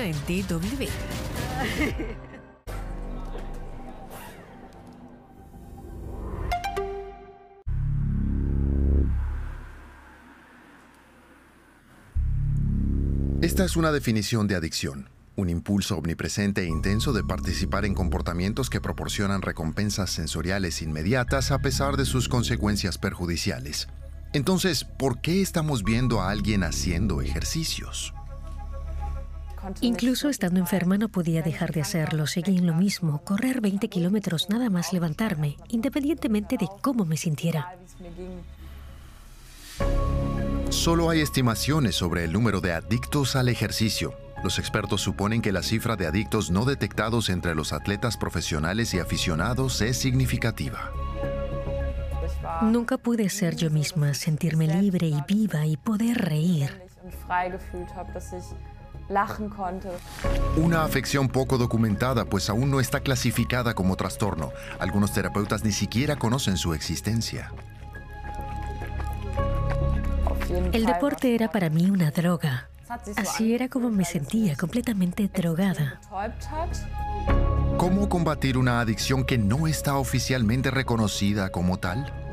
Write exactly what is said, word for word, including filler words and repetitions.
en D W. Esta es una definición de adicción, un impulso omnipresente e intenso de participar en comportamientos que proporcionan recompensas sensoriales inmediatas a pesar de sus consecuencias perjudiciales. Entonces, ¿por qué estamos viendo a alguien haciendo ejercicios? Incluso estando enferma no podía dejar de hacerlo. Seguí en lo mismo, correr veinte kilómetros nada más levantarme, independientemente de cómo me sintiera. Solo hay estimaciones sobre el número de adictos al ejercicio. Los expertos suponen que la cifra de adictos no detectados entre los atletas profesionales y aficionados es significativa. Nunca pude ser yo misma, sentirme libre y viva y poder reír. Una afección poco documentada, pues aún no está clasificada como trastorno. Algunos terapeutas ni siquiera conocen su existencia. El deporte era para mí una droga. Así era como me sentía, completamente drogada. ¿Cómo combatir una adicción que no está oficialmente reconocida como tal?